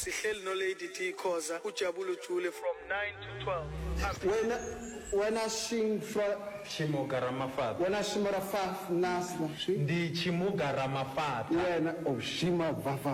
sihleli no Lady T Khoza, uJabulu Jule from 9 to 12. Wena Chimuga Ramafat. wena Shimara Faf Nasna. Ndi Chimuga Ramafat. Wena Oshima Vafa.